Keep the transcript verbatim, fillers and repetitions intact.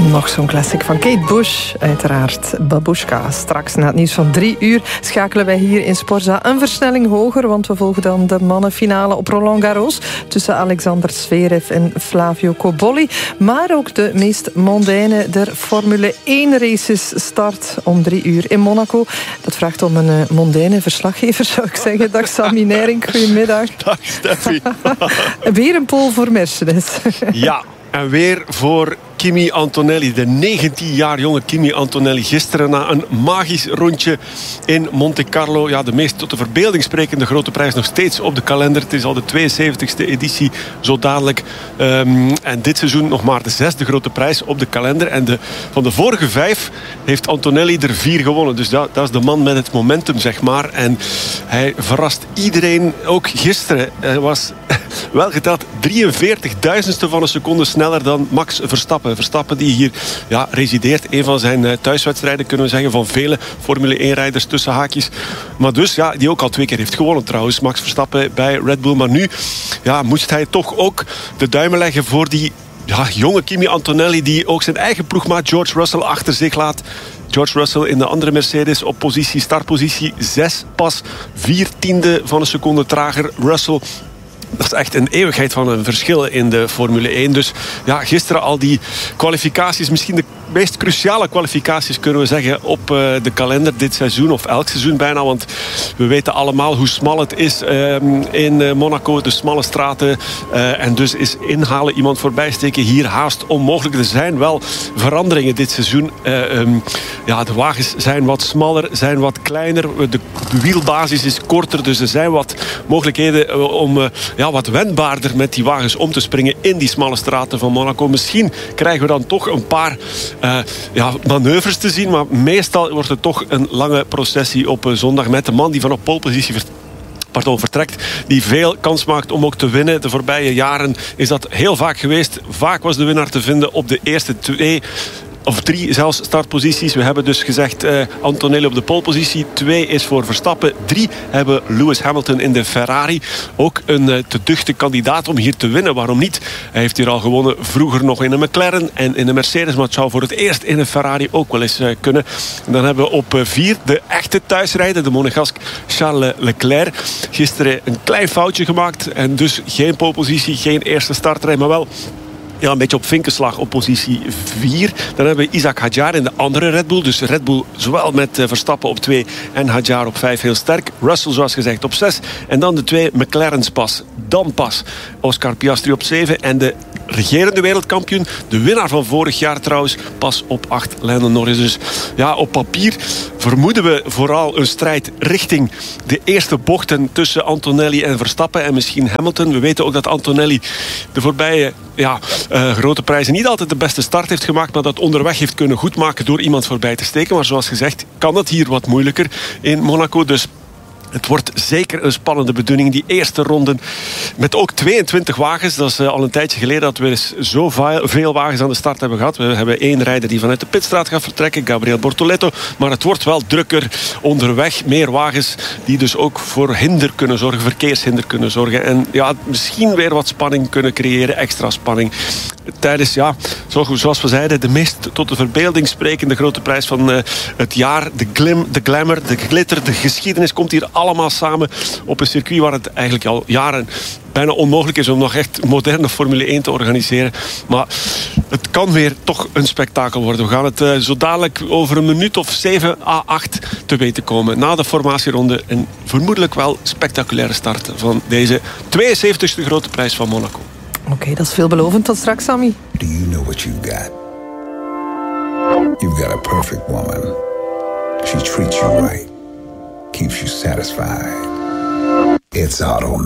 Nog zo'n classic van Kate Bush, uiteraard Babushka. Straks na het nieuws van drie uur schakelen wij hier in Sporza een versnelling hoger, want we volgen dan de mannenfinale op Roland Garros tussen Alexander Zverev en Flavio Cobolli. Maar ook de meest mondaine der Formule één races start om drie uur in Monaco. Dat vraagt om een uh, mondaine verslaggever, zou ik zeggen. Dag Sammy Nering, goedemiddag. Dag Steffi. Weer een pole voor Mercedes. Ja, en weer voor Kimi Antonelli, de negentien jaar jonge Kimi Antonelli. Gisteren na een magisch rondje in Monte Carlo. Ja, de meest tot de verbeelding sprekende grote prijs nog steeds op de kalender. Het is al de tweeënzeventigste editie zo dadelijk. Um, en dit seizoen nog maar de zesde grote prijs op de kalender. En de, van de vorige vijf heeft Antonelli er vier gewonnen. Dus dat, dat is de man met het momentum, zeg maar. En hij verrast iedereen. Ook gisteren hij was wel geteld drieënveertigduizendste van een seconde sneller dan Max Verstappen. Verstappen die hier ja, resideert. Een van zijn uh, thuiswedstrijden, kunnen we zeggen, van vele Formule één-rijders tussen haakjes. Maar dus, ja, die ook al twee keer heeft gewonnen trouwens, Max Verstappen bij Red Bull. Maar nu ja, moest hij toch ook de duimen leggen voor die ja, jonge Kimi Antonelli, die ook zijn eigen ploegmaat George Russell achter zich laat. George Russell in de andere Mercedes op positie, startpositie zes pas. Vier tiende van een seconde trager. Russell, dat is echt een eeuwigheid van een verschil in de Formule één. Dus ja, gisteren al die kwalificaties, misschien de meest cruciale kwalificaties kunnen we zeggen op uh, de kalender dit seizoen, of elk seizoen bijna, want we weten allemaal hoe smal het is uh, in uh, Monaco, de smalle straten, uh, en dus is inhalen, iemand voorbij steken hier haast onmogelijk. Er zijn wel veranderingen dit seizoen. Uh, um, ja, de wagens zijn wat smaller, zijn wat kleiner, de, de wielbasis is korter, dus er zijn wat mogelijkheden uh, om uh, ja, wat wendbaarder met die wagens om te springen in die smalle straten van Monaco. Misschien krijgen we dan toch een paar Uh, ja, manoeuvres te zien, maar meestal wordt het toch een lange processie op uh, zondag met de man die van op polepositie ver- pardon, vertrekt, die veel kans maakt om ook te winnen. De voorbije jaren is dat heel vaak geweest. Vaak was de winnaar te vinden op de eerste twee of drie zelfs startposities. We hebben dus gezegd uh, Antonelli op de polepositie. Twee is voor Verstappen. Drie hebben Lewis Hamilton in de Ferrari. Ook een uh, te duchte kandidaat om hier te winnen. Waarom niet? Hij heeft hier al gewonnen vroeger nog in een McLaren en in een Mercedes. Maar het zou voor het eerst in een Ferrari ook wel eens uh, kunnen. En dan hebben we op uh, vier de echte thuisrijder. De Monegask Charles Leclerc. Gisteren een klein foutje gemaakt. En dus geen polepositie, geen eerste startrij. Maar wel ja, een beetje op vinkenslag op positie vier. Dan hebben we Isaac Hadjar in de andere Red Bull. Dus Red Bull zowel met uh, Verstappen op twee en Hadjar op vijf heel sterk. Russell zoals gezegd op zes. En dan de twee McLaren's pas. Dan pas Oscar Piastri op zeven. En de regerende wereldkampioen, de winnaar van vorig jaar trouwens, pas op acht, Lando Norris. Dus ja, op papier vermoeden we vooral een strijd richting de eerste bochten tussen Antonelli en Verstappen en misschien Hamilton. We weten ook dat Antonelli de voorbije ja, uh, grote prijzen niet altijd de beste start heeft gemaakt, maar dat onderweg heeft kunnen goedmaken door iemand voorbij te steken. Maar zoals gezegd kan het hier wat moeilijker in Monaco. Dus het wordt zeker een spannende bedoeling. Die eerste ronde met ook tweeëntwintig wagens. Dat is uh, al een tijdje geleden dat we eens zo veel wagens aan de start hebben gehad. We hebben één rijder die vanuit de pitstraat gaat vertrekken, Gabriel Bortoleto. Maar het wordt wel drukker onderweg. Meer wagens die dus ook voor hinder kunnen zorgen, verkeershinder kunnen zorgen. En ja, misschien weer wat spanning kunnen creëren, extra spanning. Tijdens, ja, zoals we zeiden, de meest tot de verbeelding sprekende grote prijs van uh, het jaar. De glim, de glamour, de glitter, de geschiedenis komt hier allemaal samen op een circuit waar het eigenlijk al jaren bijna onmogelijk is om nog echt moderne Formule één te organiseren. Maar het kan weer toch een spektakel worden. We gaan het uh, zo dadelijk over een minuut of zeven à acht te weten komen. Na de formatieronde een vermoedelijk wel spectaculaire start van deze tweeënzeventigste grote prijs van Monaco. Oké, okay, dat is veelbelovend. Tot straks, Sammy. Do you know what you've got? You've got a perfect woman. She treats you right. Keeps you satisfied. It's automatic.